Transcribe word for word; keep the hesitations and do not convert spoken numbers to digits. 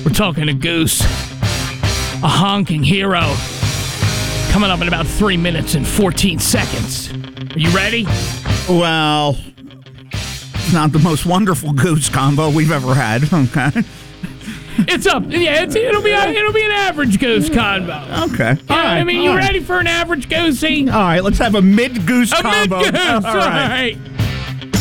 We're talking a goose, a honking hero, coming up in about three minutes and fourteen seconds. Are you ready? Well, it's not the most wonderful goose combo we've ever had. Okay. It's up. Yeah, it's, it'll be a, it'll be an average goose combo. Okay. Yeah, All right. I mean, you all right. ready for an average goosey? All right, let's have a mid goose A combo. mid goose. All All right. right.